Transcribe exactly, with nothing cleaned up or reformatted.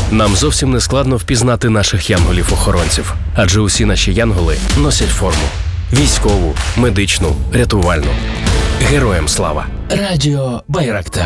Нам зовсім не складно впізнати наших янголів-охоронців, адже усі наші янголи носять форму – військову, медичну, рятувальну. Героям слава! Радіо Байрактар.